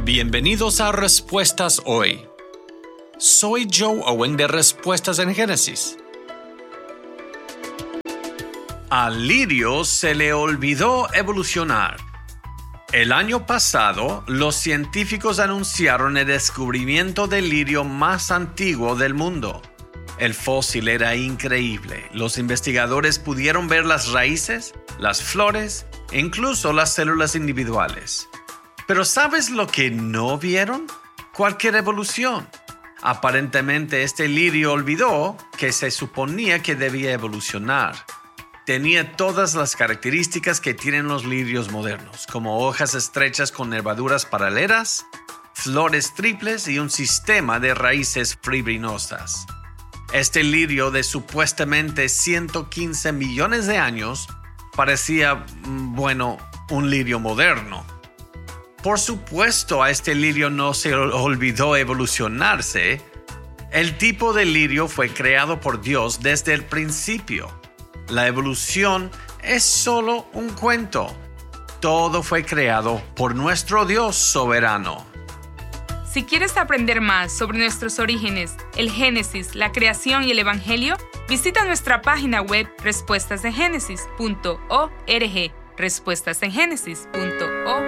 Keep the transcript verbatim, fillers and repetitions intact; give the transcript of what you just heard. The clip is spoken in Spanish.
Bienvenidos a Respuestas Hoy. Soy Joe Owen de Respuestas en Génesis. Al lirio se le olvidó evolucionar. El año pasado, los científicos anunciaron el descubrimiento del lirio más antiguo del mundo. El fósil era increíble. Los investigadores pudieron ver las raíces, las flores e incluso las células individuales. Pero ¿sabes lo que no vieron? Cualquier evolución. Aparentemente este lirio olvidó que se suponía que debía evolucionar. Tenía todas las características que tienen los lirios modernos, como hojas estrechas con nervaduras paralelas, flores triples y un sistema de raíces fibrinosas. Este lirio de supuestamente ciento quince millones de años parecía, bueno, un lirio moderno. Por supuesto, a este lirio no se olvidó evolucionarse. El tipo de lirio fue creado por Dios desde el principio. La evolución es solo un cuento. Todo fue creado por nuestro Dios soberano. Si quieres aprender más sobre nuestros orígenes, el Génesis, la creación y el Evangelio, visita nuestra página web respuestas en génesis punto org, respuestas en génesis punto org.